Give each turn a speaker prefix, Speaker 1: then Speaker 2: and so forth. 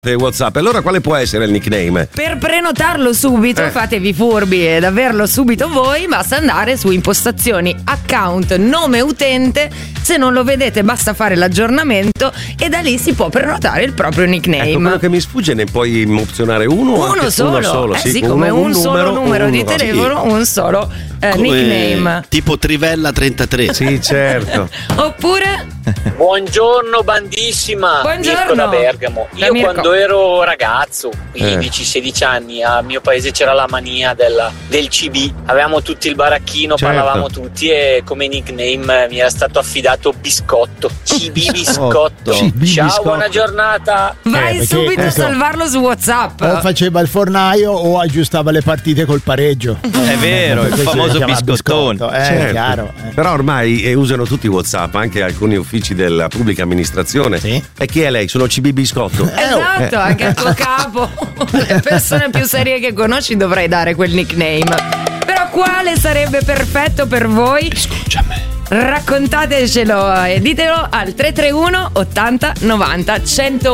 Speaker 1: WhatsApp. Allora quale può essere il nickname?
Speaker 2: Per prenotarlo subito, fatevi furbi ed averlo subito voi, basta andare su impostazioni, account, nome utente. Se non lo vedete basta fare l'aggiornamento e da lì si può prenotare il proprio nickname.
Speaker 1: Ecco, quello che mi sfugge, ne puoi opzionare uno
Speaker 2: solo.
Speaker 1: Uno solo,
Speaker 2: sì, come un solo numero di telefono, un solo nickname.
Speaker 3: Tipo Trivella 33.
Speaker 1: Sì, certo.
Speaker 2: Oppure
Speaker 4: buongiorno bandissima.
Speaker 2: Buongiorno.
Speaker 4: Mirko da Bergamo. Io
Speaker 2: Mirko.
Speaker 4: quando ero ragazzo, 15-16 anni, al mio paese c'era la mania del CB. Avevamo tutti il baracchino,
Speaker 1: Certo.
Speaker 4: parlavamo tutti e come nickname mi era stato affidato Biscotto. CB Biscotto.
Speaker 1: CB
Speaker 4: Ciao,
Speaker 1: Biscotto.
Speaker 4: buona giornata.
Speaker 2: vai
Speaker 5: perché
Speaker 2: subito a
Speaker 5: questo-
Speaker 2: salvarlo su WhatsApp.
Speaker 5: O faceva il fornaio o aggiustava le partite col pareggio.
Speaker 6: È vero, il
Speaker 5: Questo si
Speaker 6: famoso
Speaker 5: chiama
Speaker 6: biscottone.
Speaker 5: biscotto.
Speaker 1: Certo.
Speaker 5: Chiaro.
Speaker 1: Però ormai usano tutti WhatsApp, anche alcuni uffici della pubblica amministrazione.
Speaker 5: Sì.
Speaker 1: E chi è lei? Sono CB Biscotto.
Speaker 2: Esatto, anche al tuo capo, le persone più serie che conosci dovrai dare quel nickname. Però quale sarebbe perfetto per voi? Raccontatecelo e ditelo al 331 80 90 101.